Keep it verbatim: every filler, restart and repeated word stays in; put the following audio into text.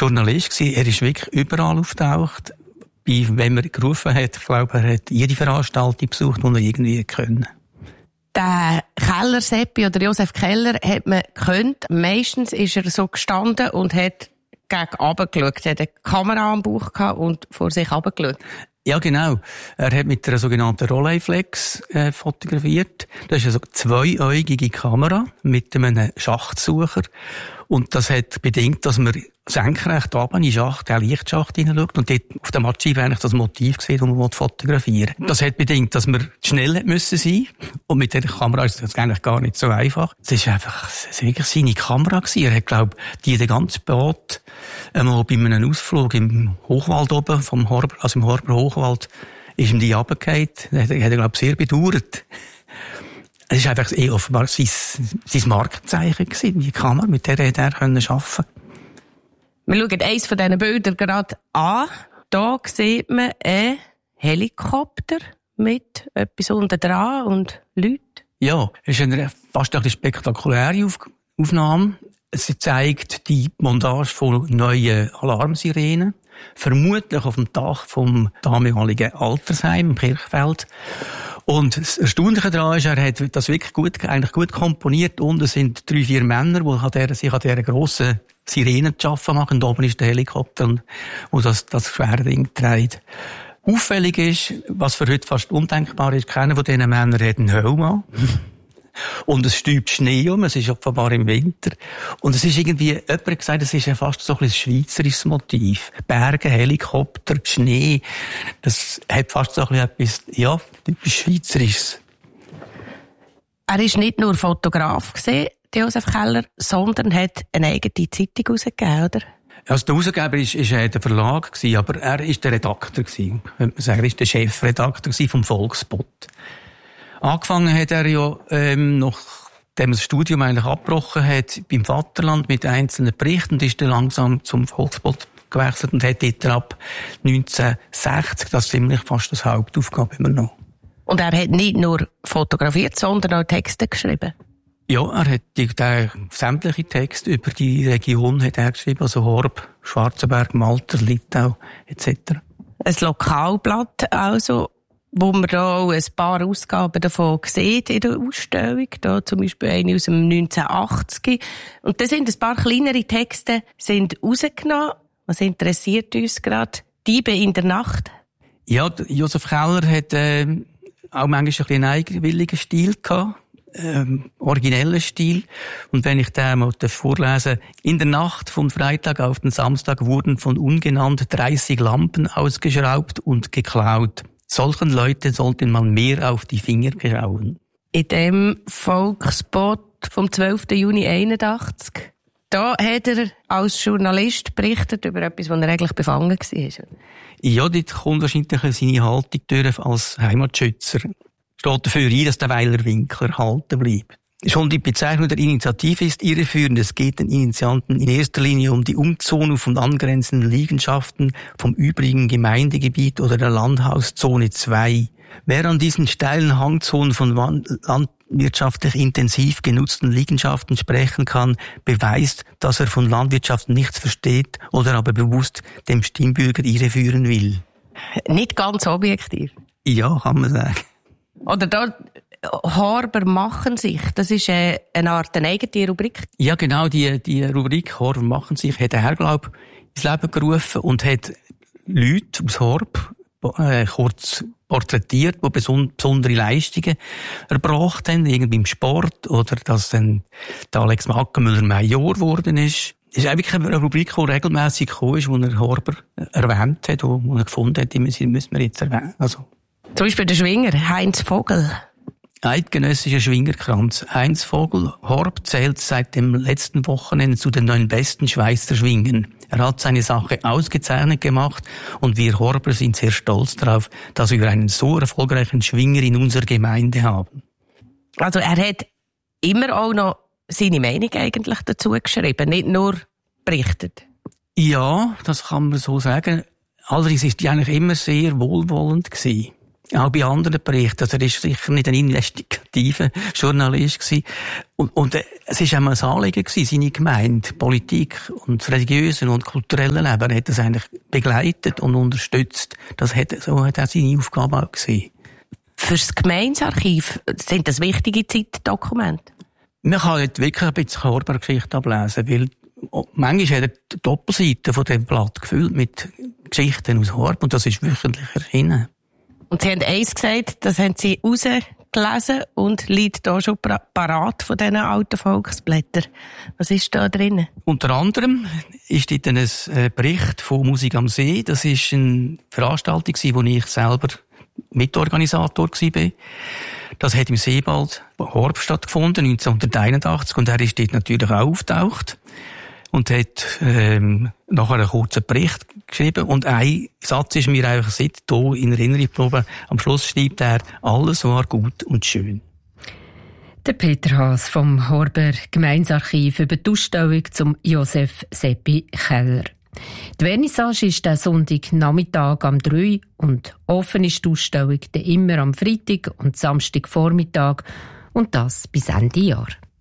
Journalist gewesen. Er ist wirklich überall auftaucht. Bei, wenn man gerufen hat, ich glaube, er hat jede Veranstaltung besucht, die er irgendwie können. Der Keller-Seppi oder Josef Keller hat man gekannt. Meistens ist er so gestanden und hat gegen runter geschaut. Er hatte eine Kamera am Bauch gehabt und vor sich runtergeschaut. Ja, genau. Er hat mit einer sogenannten Rolleiflex äh, fotografiert. Das ist eine so zweiäugige Kamera mit einem Schachtsucher. Und das hat bedingt, dass man senkrecht runter in den Schacht, den Lichtschacht hineinschaut und dort auf der Mattscheibe eigentlich das Motiv sieht, das man fotografieren will. Das hat bedingt, dass man schnell hätte müssen sein. Und mit dieser Kamera ist das eigentlich gar nicht so einfach. Es ist einfach, es ist wirklich seine Kamera gewesen. Er hat, glaube ich, die den ganzen Boot einmal bei einem Ausflug im Hochwald oben, vom Horber, also im Horber Hochwald, ist ihm die runtergefallen. Das hat er, glaube ich, sehr bedauert. Es war einfach eh offenbar sein, sein Markenzeichen gewesen, die Kamera, mit der er arbeiten konnte. Wir schauen eines von diesen Bildern gerade an. Hier sieht man einen Helikopter mit etwas unten dran und Leuten. Ja, es ist eine fast eine spektakuläre Aufnahme. Sie zeigt die Montage von neuen Alarmsirenen. Vermutlich auf dem Dach vom damaligen Altersheim im Kirchfeld. Und das Erstaunliche daran ist, er hat das wirklich gut, eigentlich gut komponiert. Unten sind drei, vier Männer, die sich an dieser grossen Sirene zu arbeiten machen. Und oben ist der Helikopter, wo das, das schwere Ding trägt. Auffällig ist, was für heute fast undenkbar ist, keiner von diesen Männern hat einen Helm an. Und es stübt Schnee um, es ist offenbar im Winter. Und es ist irgendwie, jemand hat gesagt, es ist ja fast so ein schweizerisches Motiv. Berge, Helikopter, Schnee, das hat fast so ein bisschen etwas, ja, typisch Schweizerisches. Er war nicht nur Fotograf gewesen, Josef Keller, sondern hat eine eigene Zeitung herausgegeben, oder? Also der Herausgeber ist, ist der Verlag gewesen, aber er ist der Redakteur gewesen. Könnte man sagen, er ist der Chefredakteur vom Volksbot. Angefangen hat er ja, ähm, nachdem er das Studium eigentlich abgebrochen hat, beim Vaterland mit einzelnen Berichten und ist dann langsam zum Volksbot gewechselt und hat dort ab neunzehnhundertsechzig, das ist ziemlich fast das Hauptaufgabe immer noch. Und er hat nicht nur fotografiert, sondern auch Texte geschrieben? Ja, er hat die, die, sämtliche Texte über die Region hat er geschrieben, also Horb, Schwarzenberg, Malter, Littau et cetera. Ein Lokalblatt also, wo man da auch ein paar Ausgaben davon sieht in der Ausstellung. Da zum Beispiel eine aus dem neunzehnhundertachtzig. Und da sind ein paar kleinere Texte sind rausgenommen. Was interessiert uns gerade? Diebe in der Nacht? Ja, Josef Keller hat äh, auch manchmal ein bisschen einen eigenwilligen Stil gehabt. Ähm, originellen Stil. Und wenn ich den mal vorlesen, in der Nacht von Freitag auf den Samstag wurden von ungenannt dreißig Lampen ausgeschraubt und geklaut. Solchen Leuten sollte man mehr auf die Finger schauen. In dem Volksbot vom zwölften Juni einundachtzig, da hat er als Journalist berichtet über etwas, wo er eigentlich befangen war. Ja, dort kommt wahrscheinlich seine Haltung durch als Heimatschützer. Steht dafür ein, dass der Weiler Winkler erhalten bleibt. Schon die Bezeichnung der Initiative ist irreführend. Es geht den Initianten in erster Linie um die Umzonung von angrenzenden Liegenschaften vom übrigen Gemeindegebiet oder der Landhauszone zwei. Wer an diesen steilen Hangzonen von landwirtschaftlich intensiv genutzten Liegenschaften sprechen kann, beweist, dass er von Landwirtschaft nichts versteht oder aber bewusst dem Stimmbürger irreführen will. Nicht ganz objektiv. Ja, kann man sagen. Oder da Horber machen sich, das ist eine Art, eine eigene Rubrik. Ja, genau, die, die Rubrik Horber machen sich hat er, glaube ich, ins Leben gerufen und hat Leute aus Horb äh, kurz porträtiert, die besondere Leistungen erbracht haben, irgendwie im Sport, oder dass dann der Alex Mackenmüller Major geworden ist. Es ist eigentlich eine Rubrik, die regelmässig gekommen ist, wo er Horber erwähnt hat, wo er gefunden hat, die müssen wir jetzt erwähnen. Also. Zum Beispiel der Schwinger, Heinz Vogel. Eidgenössischer Schwingerkranz. Heinz Vogel Horb zählt seit dem letzten Wochenende zu den neun besten Schweizer Schwingen. Er hat seine Sache ausgezeichnet gemacht und wir Horber sind sehr stolz darauf, dass wir einen so erfolgreichen Schwinger in unserer Gemeinde haben. Also er hat immer auch noch seine Meinung eigentlich dazu geschrieben, nicht nur berichtet. Ja, das kann man so sagen. Allerdings ist die eigentlich immer sehr wohlwollend gewesen. Auch bei anderen Berichten. Also er ist sicher nicht ein Investig- aktiver Journalist gewesen. Und, und äh, es war einmal ein Anliegen gewesen, seine Gemeinde, Politik und das religiöse und kulturelle Leben. Er hat das eigentlich begleitet und unterstützt. Das hat, so hat er seine Aufgabe auch gesehen. Für das Gemeindearchiv sind das wichtige Zeitdokumente? Man kann nicht wirklich ein bisschen Horber-Geschichte ablesen, weil manchmal hat er die Doppelseite von dem Blatt gefüllt mit Geschichten aus Horb und das ist wöchentlich erschienen. Und Sie haben eins gesagt, das haben Sie rausgelesen und liegt da schon parat von diesen alten Volksblättern. Was ist da drin? Unter anderem ist dort ein Bericht von Musik am See. Das war eine Veranstaltung, wo ich selber Mitorganisator war. Das hat im Seebald Horb stattgefunden, neunzehnhunderteinundachtzig, und er ist dort natürlich auch auftaucht und hat ähm, nachher einen kurzen Bericht geschrieben. Und ein Satz ist mir einfach seit hier in Erinnerung geblieben. Am Schluss schreibt er, alles war gut und schön. Der Peter Haas vom Horber Gemeindearchiv über die Ausstellung zum Josef Seppi Keller. Die Vernissage ist der Sonntagnachmittag am drei und offen ist die Ausstellung dann immer am Freitag und Samstagvormittag und das bis Ende Jahr.